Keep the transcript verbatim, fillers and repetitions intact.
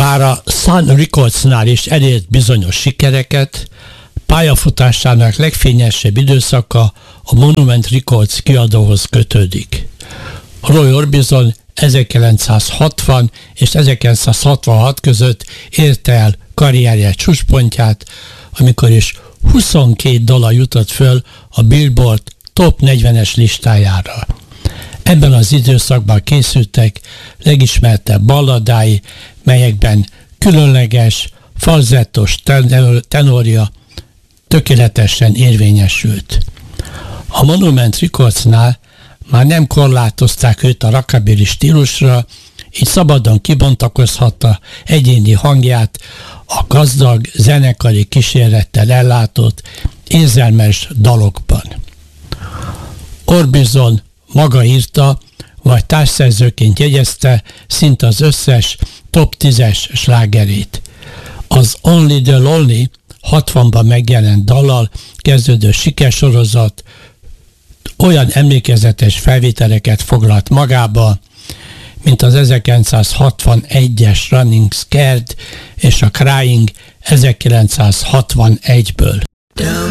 Bár a Sun Recordsnál is elért bizonyos sikereket, pályafutásának legfényesebb időszaka a Monument Records kiadóhoz kötődik. Roy Orbison ezerkilencszázhatvan és ezerkilencszázhatvanhat között érte el karrierje csúcspontját, amikor is huszonkét dala jutott föl a Billboard Top negyvenes listájára. Ebben az időszakban készültek legismertebb balladái, melyekben különleges, falzettos tenorja tökéletesen érvényesült. A Monument Recordsnál már nem korlátozták őt a rockabilly stílusra, így szabadon kibontakozhatta egyéni hangját a gazdag, zenekari kísérettel ellátott, érzelmes dalokban. Orbison maga írta, vagy társszerzőként jegyezte szinte az összes top tízes slágerét. Az Only the Lonely hatvanban megjelent dallal kezdődő sikersorozat olyan emlékezetes felvételeket foglalt magába, mint az ezerkilencszázhatvanegyes Running Scared és a Crying ezerkilencszázhatvanegyből. Down